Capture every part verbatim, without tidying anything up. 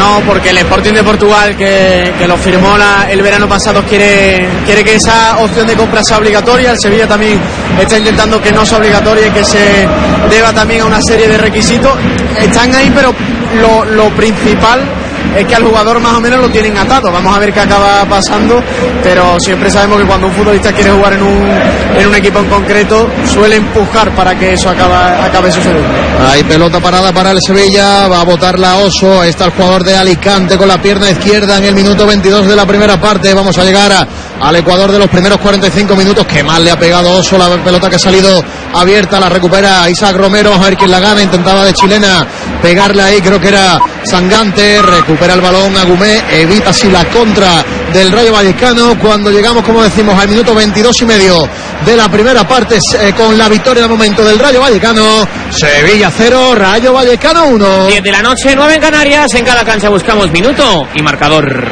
No, porque el Sporting de Portugal, que, que lo firmó la, el verano pasado, quiere, quiere que esa opción de compra sea obligatoria. El Sevilla también está intentando que no sea obligatoria y que se deba también a una serie de requisitos. Están ahí, pero lo, lo principal es que al jugador más o menos lo tienen atado. Vamos a ver qué acaba pasando, pero siempre sabemos que cuando un futbolista quiere jugar en un, en un equipo en concreto, suele empujar para que eso acabe, acabe sucediendo. Hay pelota parada para el Sevilla, va a botar la Oso. Ahí está el jugador de Alicante con la pierna izquierda en el minuto veintidós de la primera parte. Vamos a llegar a, al Ecuador de los primeros cuarenta y cinco minutos. Que mal le ha pegado Oso, la pelota que ha salido abierta, la recupera Isaac Romero. Vamos a ver quién la gana. Intentaba de chilena pegarle ahí, creo que era Sangante. Recupera el balón Agumé, evita así la contra del Rayo Vallecano. Cuando llegamos, como decimos, al minuto veintidós y medio de la primera parte, eh, con la victoria de momento del Rayo Vallecano. Sevilla cero, Rayo Vallecano uno. diez de la noche, nueve en Canarias. En cada cancha buscamos minuto y marcador.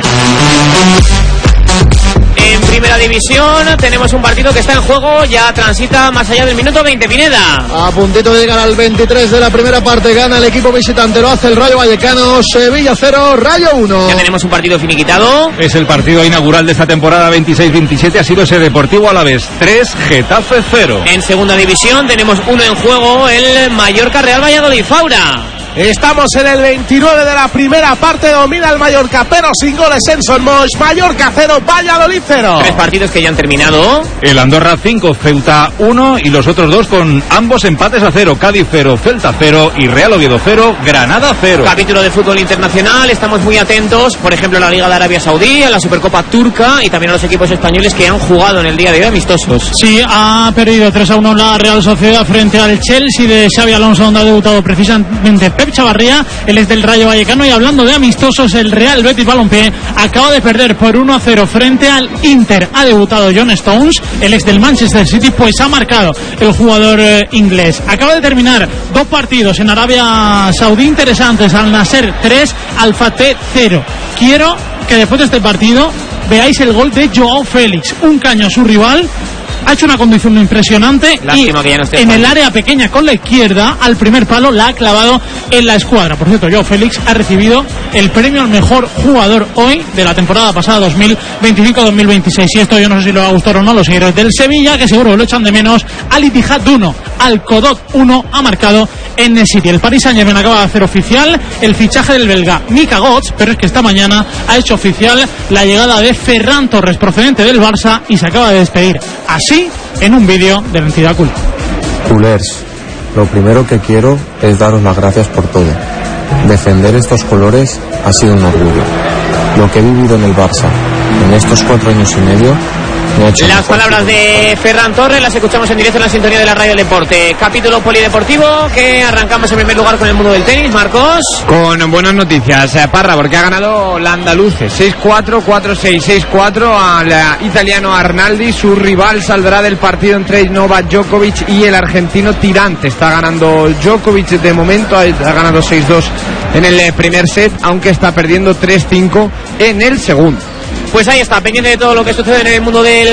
En primera división tenemos un partido que está en juego, ya transita más allá del minuto veinte. Pineda. A puntito de llegar al veintitrés de la primera parte, gana el equipo visitante, lo hace el Rayo Vallecano. Sevilla cero, Rayo uno. Ya tenemos un partido finiquitado. Es el partido inaugural de esta temporada veintiséis veintisiete, ha sido ese Deportivo Alavés tres, Getafe cero. En segunda división tenemos uno en juego, el Mallorca Real Valladolid. Faura. Estamos en el veintinueve de la primera parte, domina el Mallorca, pero sin goles en Son Moix. Mallorca cero, Valladolid cero. Tres partidos que ya han terminado. El Andorra cinco, Ceuta uno y los otros dos con ambos empates a cero. Cádiz cero, Celta cero y Real Oviedo cero, Granada cero. Capítulo de fútbol internacional, estamos muy atentos, por ejemplo, a la Liga de Arabia Saudí, a la Supercopa Turca y también a los equipos españoles que han jugado en el día de hoy amistosos. Sí, ha perdido tres a uno la Real Sociedad frente al Chelsea de Xabi Alonso, donde ha debutado precisamente Pep Chavarría, él es del Rayo Vallecano. Y hablando de amistosos, el Real Betis Balompié acaba de perder por uno a cero frente al Inter. Ha debutado John Stones, el ex del Manchester City, pues ha marcado el jugador eh, inglés. Acaba de terminar dos partidos en Arabia Saudí interesantes, Al Nasser tres, Al Fateh cero. Quiero que después de este partido veáis el gol de Joao Félix, un caño a su rival. Ha hecho una condición impresionante. Lástima y que ya no esté en Juan. el área pequeña con la izquierda, al primer palo, la ha clavado en la escuadra. Por cierto, Joao Félix ha recibido el premio al mejor jugador hoy de la temporada pasada dos mil veinticinco dos mil veintiséis. Y esto yo no sé si le va a gustar o no a los seguidores del Sevilla, que seguro lo echan de menos. Al Ittihad uno, Al Qadot uno ha marcado en el City. El Paris Saint-Germain acaba de hacer oficial el fichaje del belga Mika Götze, pero es que esta mañana ha hecho oficial la llegada de Ferran Torres, procedente del Barça, y se acaba de despedir así en un vídeo de la entidad culé. Culers, lo primero que quiero es daros las gracias por todo. Defender estos colores ha sido un orgullo. Lo que he vivido en el Barça en estos cuatro años y medio me ha hecho Las mejor. palabras de Ferran Torres las escuchamos en directo en la sintonía de la Radio Deporte. Capítulo polideportivo que arrancamos en primer lugar con el mundo del tenis. Marcos. Con buenas noticias, eh, Parra, porque ha ganado la andaluce seis cuatro, cuatro seis, seis cuatro al eh, italiano Arnaldi. Su rival saldrá del partido entre Novak Djokovic y el argentino Tirante. Está ganando Djokovic de momento, ha, ha ganado seis dos en el eh, primer set, aunque está perdiendo tres cinco en el segundo. Pues ahí está, pendiente de todo lo que sucede en el mundo del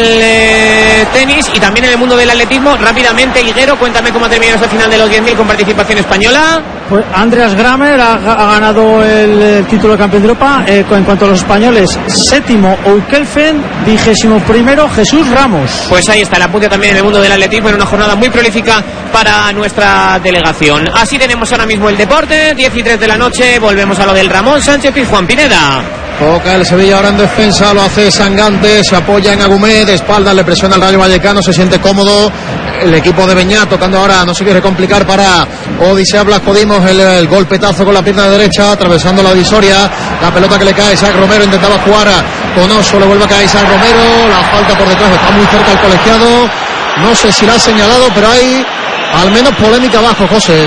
eh, tenis y también en el mundo del atletismo. Rápidamente, Higuero, cuéntame cómo ha terminado esta final de los diez mil con participación española. Pues Andreas Grammer ha, ha ganado el, el título de campeón de Europa. Eh, en cuanto a los españoles, séptimo Oikelfen, vigésimo primero Jesús Ramos. Pues ahí está el apunte también en el mundo del atletismo, en una jornada muy prolífica para nuestra delegación. Así tenemos ahora mismo el deporte, diez y tres de la noche, volvemos a lo del Ramón Sánchez y Juan Pineda. Toca el Sevilla ahora en defensa, lo hace Sangante, se apoya en Agumé, de espaldas le presiona al Rayo Vallecano, se siente cómodo. El equipo de Beñat tocando ahora, no se quiere complicar para Odisea Blasco Dimos, el, el golpetazo con la pierna derecha, atravesando la divisoria, la pelota que le cae a Isaac Romero, intentaba jugar a con Oso, le vuelve a caer Isaac Romero, la falta por detrás, está muy cerca el colegiado, no sé si la ha señalado, pero hay al menos polémica abajo, José.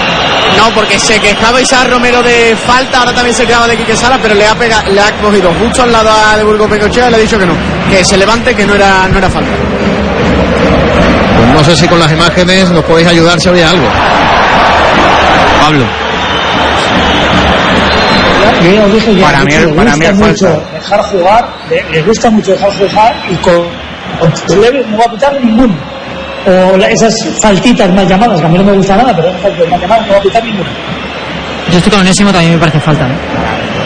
No, porque se quejaba Isaac Romero de falta, ahora también se quejaba de Quique Sala, pero le ha pega, le ha cogido justo al lado a de Burgos Bengochea y le ha dicho que no, que se levante, que no era, no era falta. Pues no sé si con las imágenes nos podéis ayudar si había algo. Pablo. Yo ya os dije, ya Para mí- le para gusta mí es mucho falta. dejar jugar, le, le gusta mucho dejar jugar y con, con leve no va a pitar ninguno. O la- esas faltitas mal llamadas, que a mí no me gusta nada, pero esas faltitas mal llamadas no va a pitar ninguna. Yo estoy con Onésimo, también me parece falta, ¿eh?